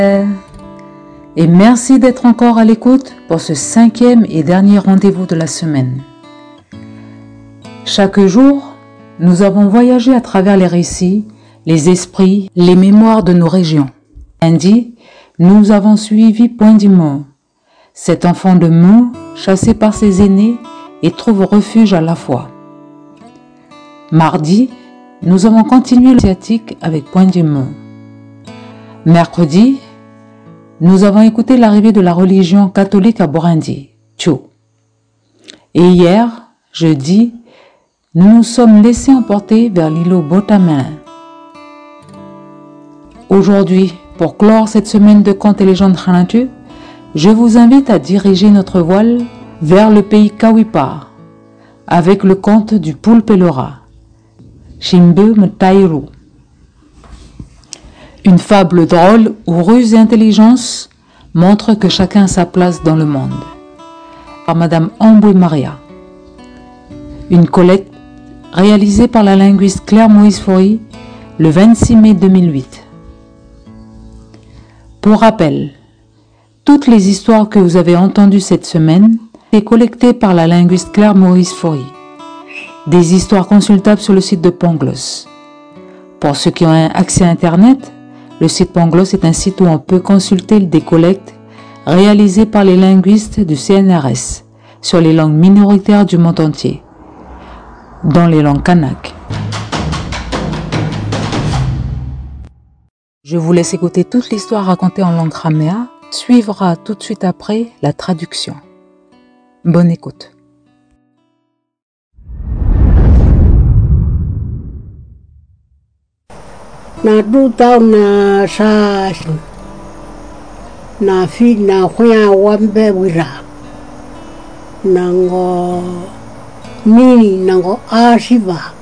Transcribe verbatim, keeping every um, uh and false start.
Et merci d'être encore à l'écoute pour ce cinquième et dernier rendez-vous de la semaine. Chaque jour, nous avons voyagé à travers les récits, les esprits, les mémoires de nos régions. Lundi, nous avons suivi Point du Mont. Cet enfant de Meaux, chassé par ses aînés, et trouve refuge à la fois. Mardi, nous avons continué l'asiatique avec Point du Mont. Mercredi, nous avons écouté l'arrivée de la religion catholique à Burundi, Tcho. Et hier, jeudi, nous nous sommes laissés emporter vers l'îlot Botamin. Aujourd'hui, pour clore cette semaine de contes et légendes Hanatu, je vous invite à diriger notre voile vers le pays Kawipa, avec le conte du poulpe et le rat, Shimbe Mtairu. Une fable drôle où ruse et intelligence montrent que chacun a sa place dans le monde. Par Madame Ambouy Maria. Une collecte réalisée par la linguiste Claire Moïse Foury le vingt-six mai deux mille huit. Pour rappel, toutes les histoires que vous avez entendues cette semaine sont collectées par la linguiste Claire Moïse Foury. Des histoires consultables sur le site de Pangloss. Pour ceux qui ont un accès à Internet, le site Pangloss est un site où on peut consulter des collectes réalisées par les linguistes du C N R S sur les langues minoritaires du monde entier, dont les langues kanak. Je vous laisse écouter toute l'histoire racontée en langue raméa. Suivra tout de suite après la traduction. Bonne écoute. Na du tau na sa na fi na huya wambe wira nango mini nango asiva